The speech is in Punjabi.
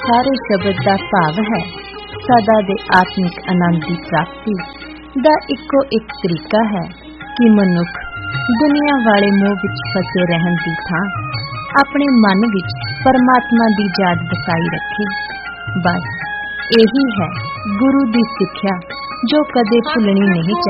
ਸਾਰੇ ਸ਼ਬਦ ਦਾ ਭਾਵ ਹੈ ਸਦਾ ਦੇ ਆਤਮਿਕ ਆਨੰਦ ਦੀ ਪ੍ਰਾਪਤੀ ਦਾ ਇੱਕੋ ਇੱਕ ਤਰੀਕਾ ਹੈ ਕਿ ਮਨੁੱਖ ਦੁਨੀਆ ਵਾਲੇ ਮੋਹ ਵਿੱਚ ਫਸੇ ਰਹਿਣ ਦੀ ਥਾਂ ਆਪਣੇ ਮਨ ਵਿੱਚ ਪਰਮਾਤਮਾ ਦੀ ਯਾਦ ਵਸਾਈ ਰੱਖੇ। ਬਸ ਇਹੀ ਹੈ ਗੁਰੂ ਦੀ ਸਿੱਖਿਆ ਜੋ ਕਦੇ ਭੁੱਲਣੀ ਨਹੀਂ ਚਾਹੀਦੀ।